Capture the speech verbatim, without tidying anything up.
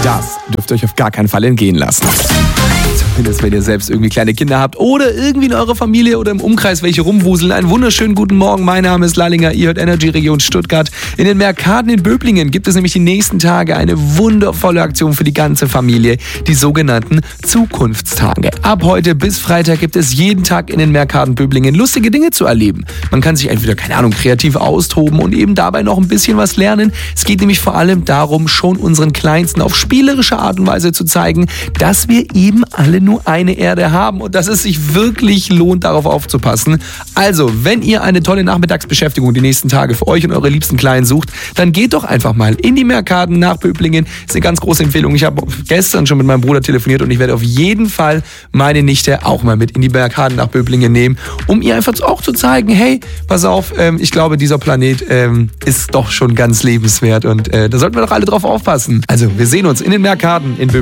Das dürft ihr euch auf gar keinen Fall entgehen lassen. Zumindest wenn ihr selbst irgendwie kleine Kinder habt oder irgendwie in eurer Familie oder im Umkreis welche rumwuseln. Einen wunderschönen guten Morgen, mein Name ist Lallinger, ihr hört Energy Region Stuttgart. In den Mercaden in Böblingen gibt es nämlich die nächsten Tage eine wundervolle Aktion für die ganze Familie, die sogenannten Zukunftstage. Ab heute bis Freitag gibt es jeden Tag in den Mercaden Böblingen lustige Dinge zu erleben. Man kann sich entweder, keine Ahnung, kreativ austoben und eben dabei noch ein bisschen was lernen. Es geht nämlich vor allem darum, schon unseren Kleinsten auf spielerische Art und Weise zu zeigen, dass wir eben alle nur eine Erde haben und dass es sich wirklich lohnt, darauf aufzupassen. Also, wenn ihr eine tolle Nachmittagsbeschäftigung die nächsten Tage für euch und eure liebsten Kleinen sucht, dann geht doch einfach mal in die Mercaden nach Böblingen. Das ist eine ganz große Empfehlung. Ich habe gestern schon mit meinem Bruder telefoniert und ich werde auf jeden Fall meine Nichte auch mal mit in die Mercaden nach Böblingen nehmen, um ihr einfach auch zu zeigen, hey, pass auf, ähm, ich glaube, dieser Planet ähm, ist doch schon ganz lebenswert und äh, da sollten wir doch alle drauf aufpassen. Also, wir sehen uns in den Mercaden in Böblingen.